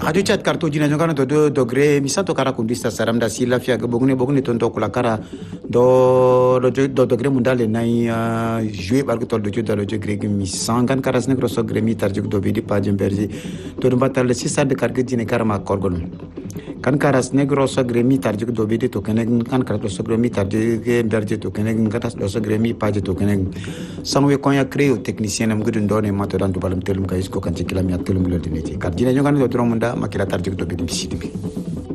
radio chat karto jina jongana to 2 degré mi santo kara kundista saramda sila fia ke bogne tonto kula kara do degré mundale nai jouer barko to do degré mi sangan kara sne grosso gremi tarjuk do bidi pajem berji to do batal sisa de karge jine karama korgon kan karas negro so gremi tarjuk do bidi to kenen kan kara so gremi tarjuk berji to kenen katas do so gremi paje to kenen samwe konya creo technicien am gudun do ne mato dan do balam telum kayis ko kan cikila mi atelum lo dineti kar jine jongana do makila tarjuk do bidi bisidi